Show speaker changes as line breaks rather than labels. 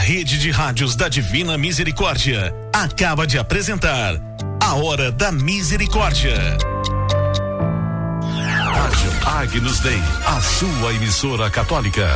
rede de rádios da Divina Misericórdia acaba de apresentar A Hora da Misericórdia. Rádio Agnus Dei, a sua emissora católica.